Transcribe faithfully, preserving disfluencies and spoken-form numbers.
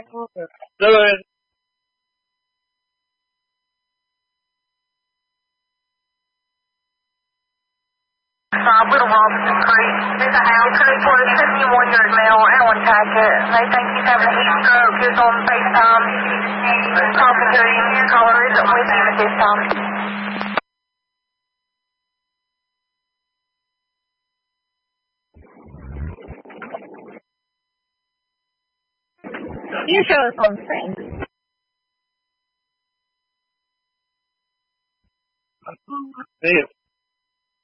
Good. Uh, Little Robinson Creek. There's a house code for a seventy-one-year-old male. Alan Tackett. They think he's having a heat stroke. He's on FaceTime. Talking to him. Caller isn't with him at this time. You show us on screen. See you.